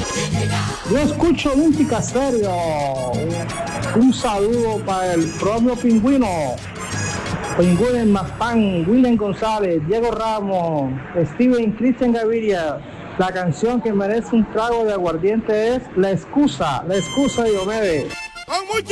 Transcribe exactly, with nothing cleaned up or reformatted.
Yo escucho Olímpica Serio. Un saludo para el propio Pingüino. Pingüino Maspán, William González, Diego Ramos, Steven Cristian Gaviria. La canción que merece un trago de aguardiente es La Excusa, La Excusa de Diomedes.